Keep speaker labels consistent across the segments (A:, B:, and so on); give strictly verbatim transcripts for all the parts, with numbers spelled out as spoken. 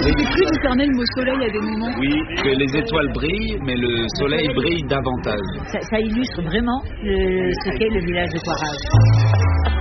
A: J'ai cru discerner le mot soleil à des moments.
B: Oui, que les étoiles brillent, mais le soleil brille davantage.
C: Ça, ça illustre vraiment le, ce qu'est le village de Coiraz.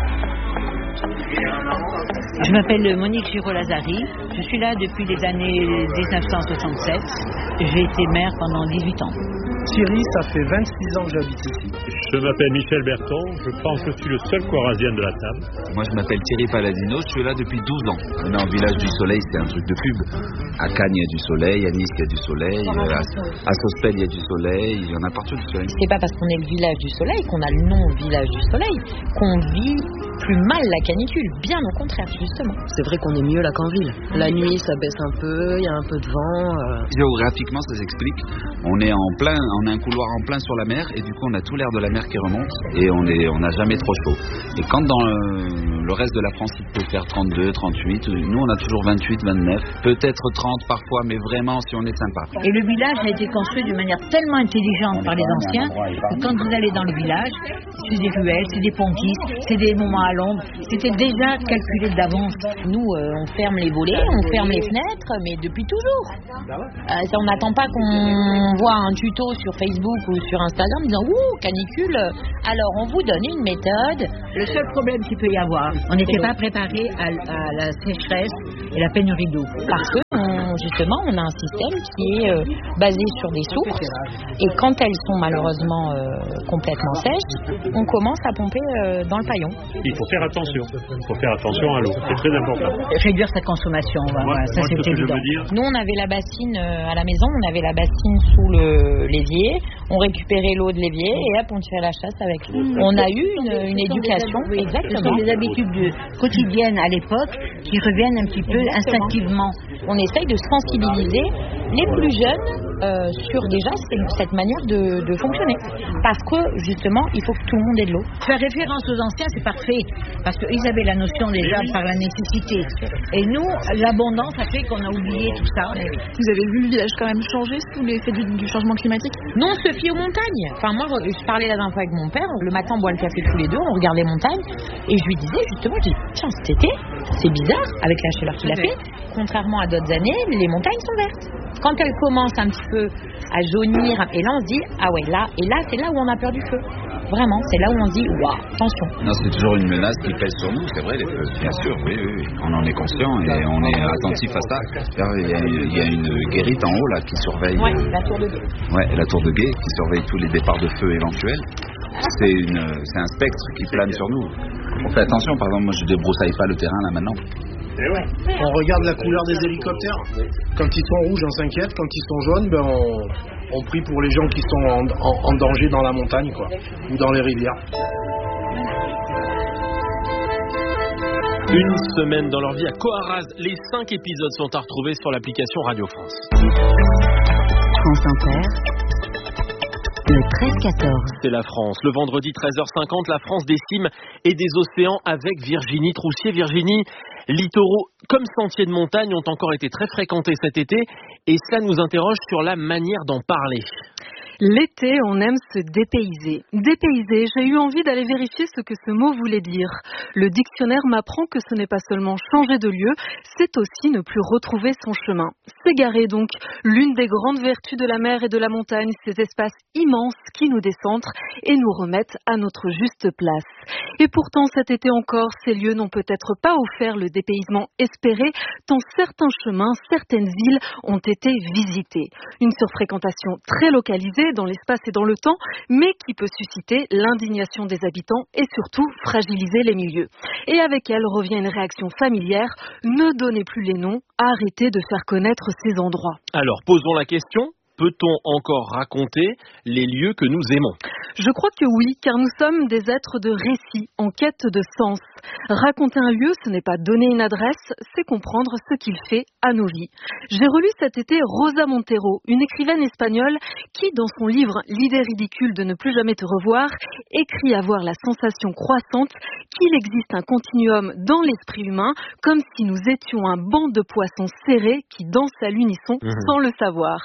C: Je m'appelle Monique Giraud-Lazari, je suis là depuis les années dix-neuf cent soixante-sept. J'ai été maire pendant dix-huit ans.
D: Thierry, ça fait vingt-six ans que j'habite ici.
E: Je m'appelle Michel Berton, je pense que je suis le seul Coirazien de la table.
B: Moi je m'appelle Thierry Paladino, je suis là depuis douze ans. On est en village du soleil, c'est un truc de pub. À Cannes il y a du soleil, à Nice il y a du soleil, à, à Sospel il y a du soleil, il y en a partout du soleil.
F: C'est pas parce qu'on est le village du soleil qu'on a le nom village du soleil qu'on vit plus mal la canicule, bien au contraire justement.
G: C'est vrai qu'on est mieux là qu'en ville. La nuit ça baisse un peu, il y a un peu de vent. Euh...
B: Géographiquement ça s'explique. On est en plein, on a un couloir en plein sur la mer et du coup on a tout l'air de la mer qui remonte et on est, on n'a jamais trop chaud. Et quand dans le, le reste de la France il peut faire trente-deux, trente-huit, nous on a toujours vingt-huit, vingt-neuf, peut-être trente parfois, mais vraiment si on est sympa.
C: Et le village a été construit d'une manière tellement intelligente par les anciens que quand vous allez dans le village, c'est des ruelles, c'est des pontis, c'est des moments à l'ombre, c'était déjà calculé d'avance.
F: Nous euh, on ferme les volets, on ferme les fenêtres, mais depuis toujours. Euh, on n'attend pas qu'on voit un tuto sur Facebook ou sur Instagram disant ouh canicule, alors on vous donne une méthode.
C: Le seul problème qu'il peut y avoir, on n'était pas préparé à, à la sécheresse et la pénurie d'eau.
F: Parce que on, justement on a un système qui est euh, basé sur des sources et quand elles sont malheureusement euh, complètement sèches, on commence à pomper euh, dans le paillon.
E: Il faut faire attention, il faut faire attention à l'eau, c'est très important.
C: Réduire sa consommation, voilà,
E: moi,
C: ça
E: moi,
C: c'est évident.
F: Nous on avait la bassine euh, à la maison, on avait la bassine sous le l'évier, on récupérait l'eau de l'évier et hop on tirait la chasse avec l'eau. Mmh. On a eu une, une éducation,
C: des, exactement. Ce sont des habitudes de, quotidiennes à l'époque qui reviennent un petit peu exactement. Instinctivement.
F: On essaye de sensibiliser les plus jeunes euh, sur déjà cette manière de, de fonctionner. Parce que justement, il faut que tout le monde ait de l'eau.
C: Faire référence aux anciens, c'est parfait. Parce qu'ils avaient la notion déjà oui. par la nécessité. Et nous, l'abondance a fait qu'on a oublié tout ça.
A: Vous avez vu le village quand même changer sous l'effet du, du changement climatique?
F: Non, on se fie aux montagnes. Enfin, moi, je parlais la dernière fois avec mon père. Le matin, on boit le café tous les deux, on regarde les montagnes. Et je lui disais justement, je dis, tiens, cet été, c'est bizarre avec la chaleur qu'il a fait. Contrairement à d'autres années, les montagnes sont vertes. Quand elles commencent un petit peu à jaunir, et là on se dit, ah ouais, là, et là c'est là où on a peur du feu. Vraiment, c'est là où on se dit, waouh, attention.
B: Non, c'est toujours une menace qui pèse sur nous, c'est vrai, les feux, bien sûr, oui, oui, oui. On en est conscient et on est attentif à ça. Il y a, il y a une guérite en haut là qui surveille.
F: Ouais, la tour de guet.
B: Ouais, la tour de guet qui surveille tous les départs de feu éventuels. C'est, une, c'est un spectre qui plane sur nous. On fait attention, par exemple, moi je débroussaille pas le terrain là maintenant.
D: Et ouais. On regarde la couleur des hélicoptères. Quand ils sont rouges, on s'inquiète. Quand ils sont jaunes, ben on, on prie pour les gens qui sont en, en, en danger dans la montagne, quoi, ou dans les rivières.
H: Une semaine dans leur vie à Coiraz. Les cinq épisodes sont à retrouver sur l'application Radio France.
I: France Inter. Le treize quatorze.
H: C'est la France. Le vendredi treize heures cinquante, la France des cimes et des océans avec Virginie Troussier. Virginie, littoraux comme sentiers de montagne ont encore été très fréquentés cet été et cela nous interroge sur la manière d'en parler.
J: L'été, on aime se dépayser. Dépayser, j'ai eu envie d'aller vérifier ce que ce mot voulait dire. Le dictionnaire m'apprend que ce n'est pas seulement changer de lieu, c'est aussi ne plus retrouver son chemin. S'égarer donc, l'une des grandes vertus de la mer et de la montagne, ces espaces immenses qui nous décentrent et nous remettent à notre juste place. Et pourtant, cet été encore, ces lieux n'ont peut-être pas offert le dépaysement espéré, tant certains chemins, certaines îles ont été visités. Une surfréquentation très localisée dans l'espace et dans le temps, mais qui peut susciter l'indignation des habitants et surtout fragiliser les milieux. Et avec elle revient une réaction familière, ne donnez plus les noms, arrêtez de faire connaître ces endroits.
H: Alors, posons la question. Peut-on encore raconter les lieux que nous aimons ?
J: Je crois que oui, car nous sommes des êtres de récit, en quête de sens. Raconter un lieu, ce n'est pas donner une adresse, c'est comprendre ce qu'il fait à nos vies. J'ai relu cet été Rosa Montero, une écrivaine espagnole qui, dans son livre « L'idée ridicule de ne plus jamais te revoir », écrit avoir la sensation croissante qu'il existe un continuum dans l'esprit humain, comme si nous étions un banc de poissons serrés qui dansent à l'unisson mmh. sans le savoir.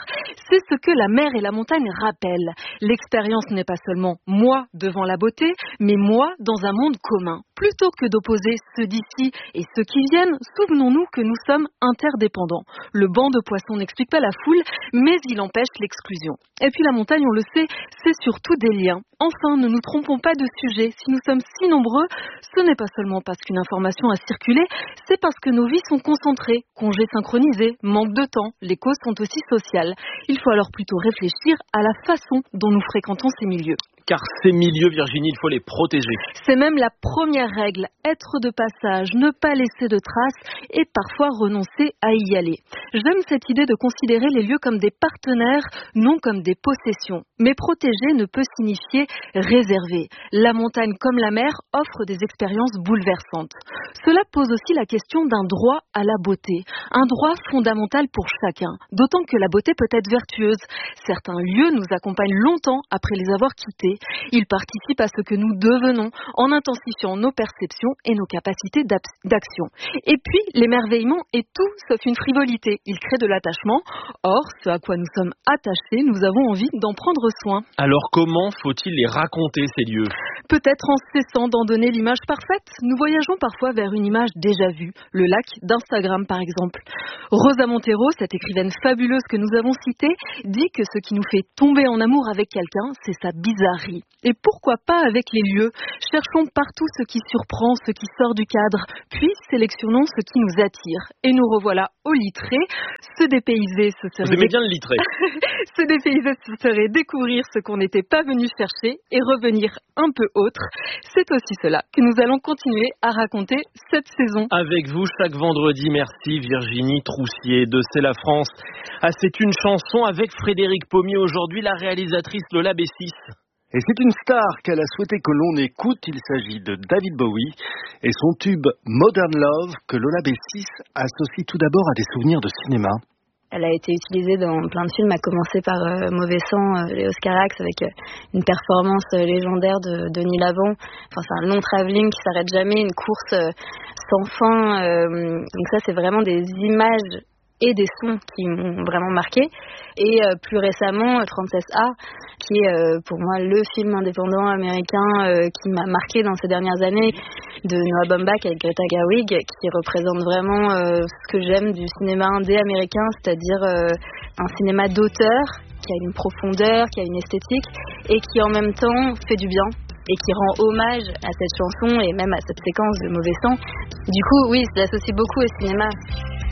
J: C'est ce que la mer et la montagne rappellent. L'expérience n'est pas seulement moi devant la beauté, mais moi dans un monde commun. Plutôt que d'opposer ceux d'ici et ceux qui viennent, souvenons-nous que nous sommes interdépendants. Le banc de poissons n'explique pas la foule, mais il empêche l'exclusion. Et puis la montagne, on le sait, c'est surtout des liens. Enfin, ne nous trompons pas de sujet. Si nous sommes si nombreux, ce n'est pas seulement parce qu'une information a circulé, c'est parce que nos vies sont concentrées, congés synchronisés, manque de temps. Les causes sont aussi sociales. Il faut alors plutôt réfléchir à la façon dont nous fréquentons ces milieux.
H: Car ces milieux, Virginie, il faut les protéger.
J: C'est même la première règle, être de passage, ne pas laisser de traces et parfois renoncer à y aller. J'aime cette idée de considérer les lieux comme des partenaires, non comme des possessions. Mais protéger ne peut signifier réserver. La montagne comme la mer offre des expériences bouleversantes. Cela pose aussi la question d'un droit à la beauté, un droit fondamental pour chacun, d'autant que la beauté peut être vertueuse. Certains lieux nous accompagnent longtemps après les avoir quittés. Ils participent à ce que nous devenons en intensifiant nos perceptions et nos capacités d'action. Et puis, l'émerveillement est tout sauf une frivolité. Il crée de l'attachement. Or, ce à quoi nous sommes attachés, nous avons envie d'en prendre soin.
H: Alors comment faut-il les raconter, ces lieux ?
J: Peut-être en cessant d'en donner l'image parfaite. Nous voyageons parfois vers une image déjà vue. Le lac d'Instagram, par exemple. Rosa Montero, cette écrivaine fabuleuse que nous avons citée, dit que ce qui nous fait tomber en amour avec quelqu'un, c'est sa bizarrerie. Et pourquoi pas avec les lieux ? Cherchons partout ce qui surprend, ce qui sort du cadre, puis sélectionnons ce qui nous attire. Et nous revoilà au Littré. Se dépayser, ce serait...
H: Vous aimez bien le Littré.
J: Se dépayser, ce serait découvrir ce qu'on n'était pas venu chercher et revenir un peu autre. C'est aussi cela que nous allons continuer à raconter cette saison.
H: Avec vous chaque vendredi, merci Virginie Troussier de C'est la France. Ah, c'est une chanson avec Frédéric Pommier aujourd'hui, la réalisatrice Lola Bessis.
K: Et c'est une star qu'elle a souhaité que l'on écoute. Il s'agit de David Bowie et son tube Modern Love que Lola Bessis associe tout d'abord à des souvenirs de cinéma.
L: Elle a été utilisée dans plein de films, à commencer par euh, Mauvais sang, euh, Léo Scarax, avec euh, une performance euh, légendaire de Denis Lavant. Enfin, c'est un long travelling qui s'arrête jamais, une course euh, sans fin. Euh, donc ça, c'est vraiment des images et des sons qui m'ont vraiment marqué. Et euh, plus récemment, trente-six A, qui est euh, pour moi le film indépendant américain euh, qui m'a marqué dans ces dernières années, de Noah Baumbach avec Greta Gerwig, qui représente vraiment euh, ce que j'aime du cinéma indé américain, c'est-à-dire euh, un cinéma d'auteur qui a une profondeur, qui a une esthétique et qui en même temps fait du bien et qui rend hommage à cette chanson et même à cette séquence de Mauvais sang. Du coup, oui, je l'associe beaucoup au cinéma.